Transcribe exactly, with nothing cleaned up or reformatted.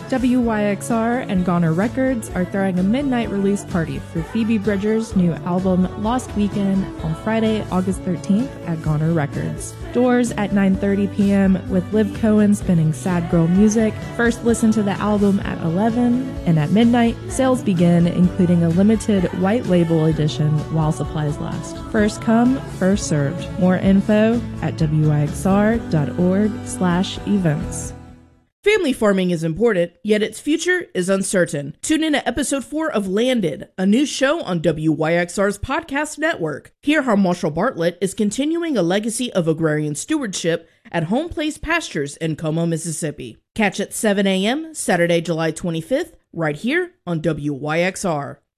W Y X R and Goner Records are throwing a midnight release party for Phoebe Bridgers' new album Lost Weekend on Friday, August thirteenth at Goner Records. Doors at nine thirty p.m. with Liv Cohen spinning sad girl music. First listen to the album at eleven, and at midnight, sales begin, including a limited white label edition while supplies last. First come, first served. More info at W Y X R dot org slash events. Family farming is important, yet its future is uncertain. Tune in to episode four of Landed, a new show on W Y X R's podcast network. Hear how Marshall Bartlett is continuing a legacy of agrarian stewardship at Home Place Pastures in Como, Mississippi. Catch at seven a.m. Saturday, July twenty-fifth, right here on W Y X R.